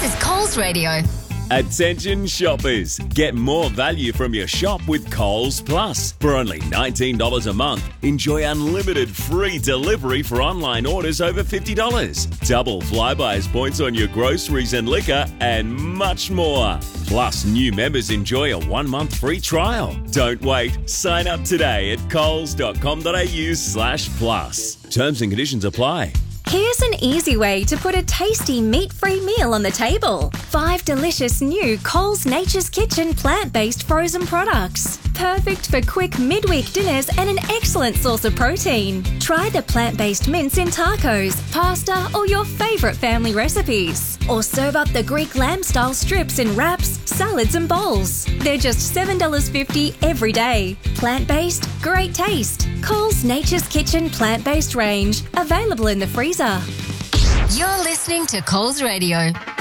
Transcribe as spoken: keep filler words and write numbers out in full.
This is Coles Radio. Attention shoppers, get more value from your shop with Coles Plus. For only nineteen dollars a month, enjoy unlimited free delivery for online orders over fifty dollars, double Flybuys points on your groceries and liquor, and much more. Plus, new members enjoy a one-month free trial. Don't wait, sign up today at coles.com.au slash plus. Terms and conditions apply. Here's an easy way to put a tasty meat-free meal on the table. Five delicious new Coles Nature's Kitchen plant-based frozen products. Perfect for quick midweek dinners and an excellent source of protein. Try the plant-based mince in tacos, pasta, or your favourite family recipes. Or serve up the Greek lamb-style strips in wraps, salads and bowls. They're just seven dollars fifty every day. Plant-based, great taste. Coles Nature's Kitchen plant-based range. Available in the freezer. You're listening to Coles Radio.